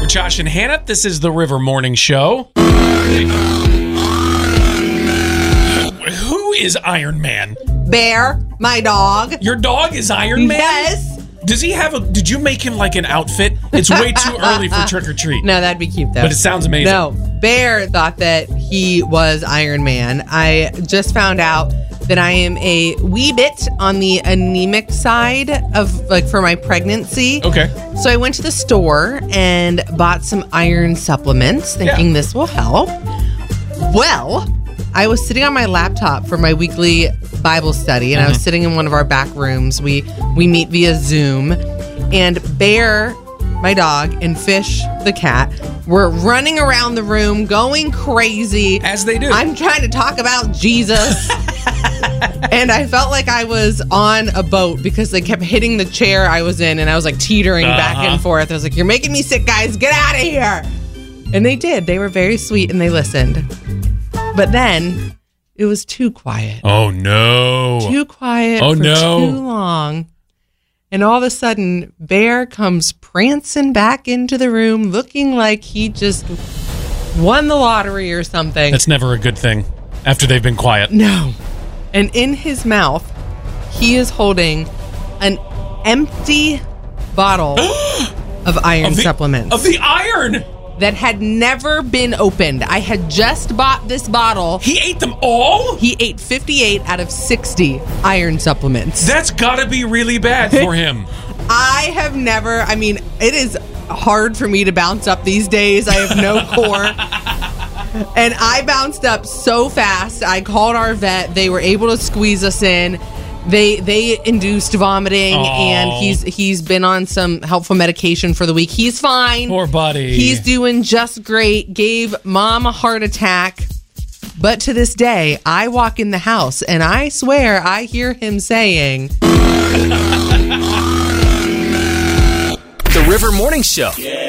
Josh and Hannah. This is the River Morning Show. Who is Iron Man? Bear, my dog. Your dog is Iron Man? Yes. Does he have did you make him like an outfit? It's way too early for trick or treat. No, that'd be cute though. But it sounds amazing. No, Bear thought that he was Iron Man. I just found out that I am a wee bit on the anemic side of for my pregnancy. Okay. So I went to the store and bought some iron supplements thinking this will help. Well, I was sitting on my laptop for my weekly Bible study, and I was sitting in one of our back rooms. We meet via Zoom, and Bear, my dog, and Fish, the cat, were running around the room going crazy. As they do. I'm trying to talk about Jesus. And I felt like I was on a boat because they kept hitting the chair I was in, and I was like teetering back and forth. I was like, you're making me sick, guys. Get out of here. And they did. They were very sweet, and they listened. But then it was too quiet. Oh, no. Too quiet for too long. And all of a sudden, Bear comes prancing back into the room looking like he just won the lottery or something. That's never a good thing after they've been quiet. No. And in his mouth, he is holding an empty bottle of iron supplements. Of the iron! That had never been opened. I had just bought this bottle. He ate them all? He ate 58 out of 60 iron supplements. That's gotta be really bad for him. I have never, it is hard for me to bounce up these days. I have no core. And I bounced up so fast. I called our vet. They were able to squeeze us in. They induced vomiting, and he's been on some helpful medication for the week. He's fine. Poor buddy. He's doing just great. Gave mom a heart attack. But to this day, I walk in the house, and I swear I hear him saying... The River Morning Show. Yeah.